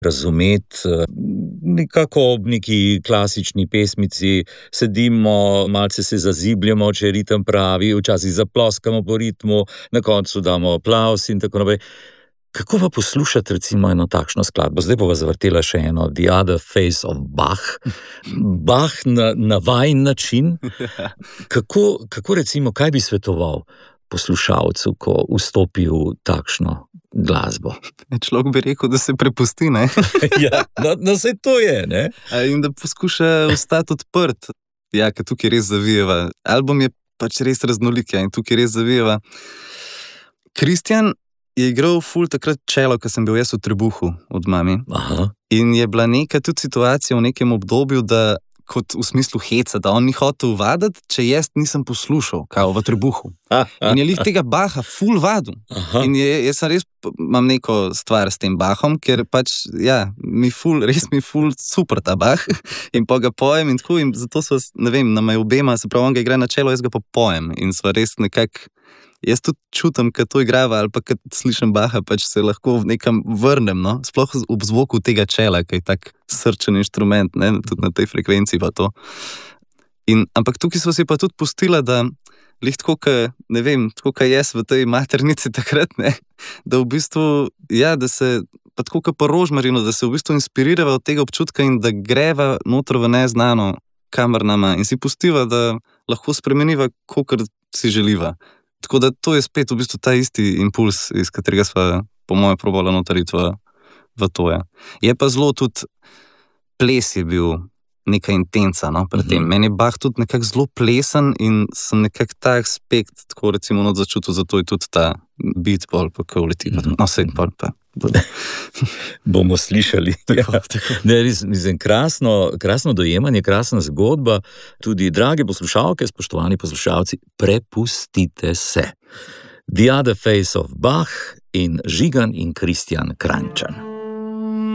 razumeti. Nekako ob neki klasični pesmici sedimo, malce se zazibljamo, če je ritem pravi, včasih zaploskamo po ritmu, na koncu damo aplavz in tako naprej. Kako pa poslušati recimo eno takšno skladbo? Zdaj bova zavrtela še eno, The Other Face of Bach. Bach na vajin način. Kako recimo, kaj bi svetoval poslušalcu, ko vstopi v takšno glasbo? Človek bi rekel, da se prepusti, ne? Ja, no saj to je, ne? In da poskuša ostati odprt. Ja, ker tukaj res zavijeva. Album je pač res raznolik, in tukaj res zavijeva. Kristjan je igral ful takrat čelo, ko sem bil jaz v trebuhu od mami. Aha. In je bila neka tudi situacija v nekem obdobju, da kot v smislu heca, da on ni hotel vaditi, če jaz nisem poslušal, kao v trebuhu. In je lih tega Bacha ful vadil. In jaz sem res, imam neko stvar s tem Bachom, ker pač, ja, res mi ful super ta Bach. In pa ga pojem in tako, in zato so, ne vem, nama je obema, se pravi, on ga igra na čelo, jaz ga pa pojem. In sva res nekak, jaz tudi čutim, kad to igrava, ali pa kad slišim Bacha, pač se lahko v nekam vrnem, no? Sploh ob zvoku tega čela, ki je tak srčen inštrument, ne? Tudi na tej frekvenciji pa to. Ampak tukaj sva si pa tudi pustila, da lih tako, ne vem, tako ka jaz v tej maternici takrat, ne? Da v bistvu, ja, da se, pa tako ka pa Rožmarino, da se v bistvu inspirirava od tega občutka in da greva noter v neznano, kamor nama, in si pustiva, da lahko spremeniva, kakor si želiva. Tako da to je spet v bistvu ta isti impuls, iz katerega sva po moje probala notariti v to. Ja. Je pa zelo tudi ples je bil neka intenca, no, pred tem. Meni je Bach tudi nekako zelo plesen in sem nekako ta aspekt, tako recimo not začutil, zato je tudi ta beat pol, pa ko uleti. No, sej pol pa. Bomo slišali. Tako. Ne, mislim, krasno dojemanje, krasna zgodba. Tudi, drage poslušalke, spoštovani poslušalci, prepustite se. The Other Face of Bach in Žigan in Kristjan Kranjčan.